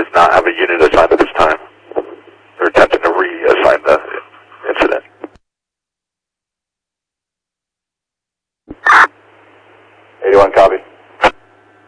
not have a unit assigned at this time. They're attempting to reassign the incident. 81, copy.